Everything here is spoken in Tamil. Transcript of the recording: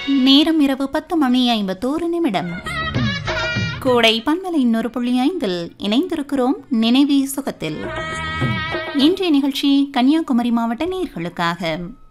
நேரம் இரவு 10:51 கோடை பன்மலை 100.5 இணைந்திருக்கிறோம் நினைவே சுகத்தில். இன்றைய நிகழ்ச்சி கன்னியாகுமரி மாவட்ட நேயர்களுக்காக.